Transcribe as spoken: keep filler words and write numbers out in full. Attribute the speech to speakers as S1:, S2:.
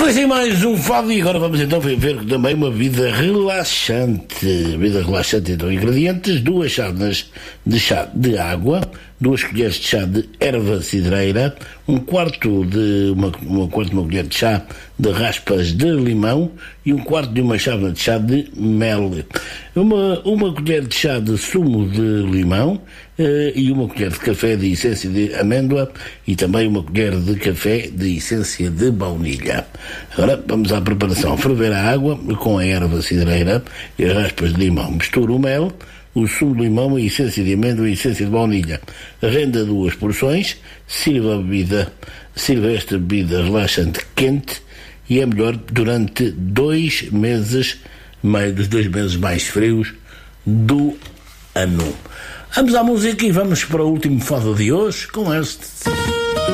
S1: Foi assim mais um fado e agora vamos então ver também uma vida relaxante. Vida relaxante, então, ingredientes: duas chávenas de chá de água, duas colheres de chá de erva cidreira, um quarto de uma, uma quarto de uma colher de chá de raspas de limão e um quarto de uma chávena de chá de mel. Uma, uma colher de chá de sumo de limão eh, e uma colher de café de essência de amêndoa e também uma colher de café de essência de baunilha. Agora vamos à preparação. Ferver a água com a erva cidreira e as raspas de limão. Mistura o mel, o sumo de limão, a essência de amêndoa e a essência de baunilha. Renda duas porções, sirva a bebida, sirva esta bebida relaxante quente e é melhor durante dois meses, mais dos dois meses mais frios do ano. Vamos à música e vamos para o último fado de hoje com este.